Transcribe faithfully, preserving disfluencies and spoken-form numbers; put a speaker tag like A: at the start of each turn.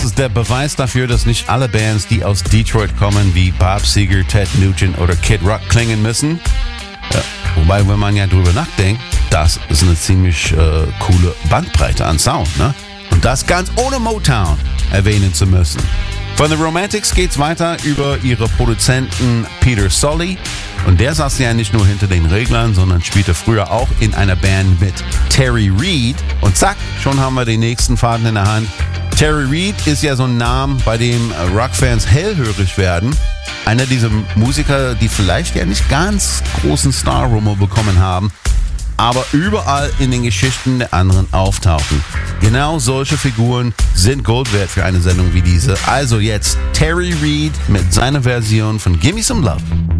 A: ist der Beweis dafür, dass nicht alle Bands, die aus Detroit kommen, wie Bob Seger, Ted Nugent oder Kid Rock klingen müssen. Ja, wobei, wenn man ja drüber nachdenkt, das ist eine ziemlich äh, coole Bandbreite an Sound, ne? Und das ganz ohne Motown erwähnen zu müssen. Von The Romantics geht's weiter über ihre Produzenten Peter Solly. Und der saß ja nicht nur hinter den Reglern, sondern spielte früher auch in einer Band mit Terry Reid. Und zack, schon haben wir den nächsten Faden in der Hand. Terry Reid ist ja so ein Name, bei dem Rockfans hellhörig werden. Einer dieser Musiker, die vielleicht ja nicht ganz großen Star-Rumor bekommen haben, aber überall in den Geschichten der anderen auftauchen. Genau solche Figuren sind Gold wert für eine Sendung wie diese. Also jetzt Terry Reid mit seiner Version von Gimme Some Love.